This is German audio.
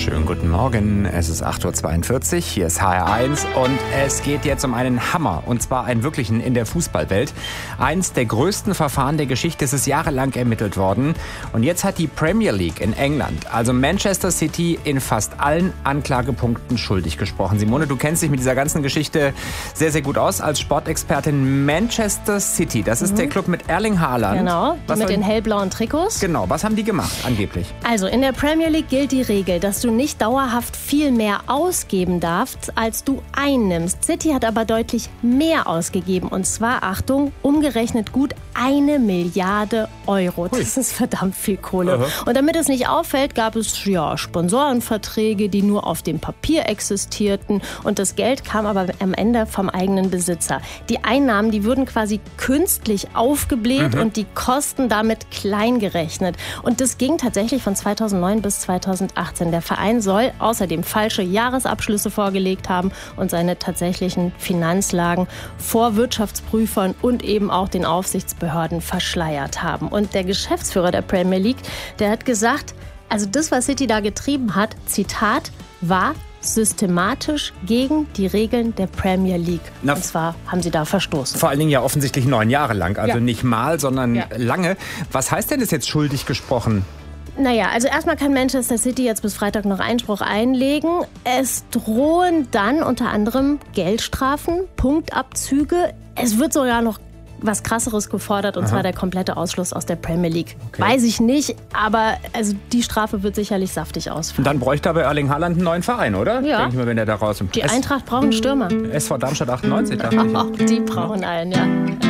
Schönen guten Morgen, es ist 8.42 Uhr, hier ist HR1 und es geht jetzt um einen Hammer, und zwar einen wirklichen in der Fußballwelt. Eins der größten Verfahren der Geschichte, es ist jahrelang ermittelt worden und jetzt hat die Premier League in England, also Manchester City, in fast allen Anklagepunkten schuldig gesprochen. Simone, du kennst dich mit dieser ganzen Geschichte sehr, sehr gut aus als Sportexpertin. Manchester City, das ist der Club mit Erling Haaland. Genau, mit den hellblauen Trikots. Genau, was haben die gemacht angeblich? Also in der Premier League gilt die Regel, dass du nicht dauerhaft viel mehr ausgeben darfst, als du einnimmst. City hat aber deutlich mehr ausgegeben. Und zwar, Achtung, umgerechnet gut 1 Milliarde Euro. Das ist verdammt viel Kohle. Und damit es nicht auffällt, gab es Sponsorenverträge, die nur auf dem Papier existierten. Und das Geld kam aber am Ende vom eigenen Besitzer. Die Einnahmen, die würden quasi künstlich aufgebläht und die Kosten damit klein gerechnet. Und das ging tatsächlich von 2009 bis 2018. Der Verein soll außerdem falsche Jahresabschlüsse vorgelegt haben und seine tatsächlichen Finanzlagen vor Wirtschaftsprüfern und eben auch den Aufsichtsbehörden verschleiert haben. Und der Geschäftsführer der Premier League, der hat gesagt, also das, was City da getrieben hat, Zitat, war systematisch gegen die Regeln der Premier League. Und zwar haben sie da verstoßen. Vor allen Dingen ja offensichtlich 9 Jahre lang. Also nicht mal, sondern lange. Was heißt denn das jetzt schuldig gesprochen? Naja, also erstmal kann Manchester City jetzt bis Freitag noch Einspruch einlegen. Es drohen dann unter anderem Geldstrafen, Punktabzüge. Es wird sogar noch was Krasseres gefordert, und zwar der komplette Ausschluss aus der Premier League. Okay. Weiß ich nicht, aber also die Strafe wird sicherlich saftig ausfallen. Und dann bräuchte aber Erling Haaland einen neuen Verein, oder? Ja. Denke ich mal, wenn er da raus... Die Eintracht braucht einen Stürmer. SV Darmstadt 98, dachte ich. Die brauchen einen, ja.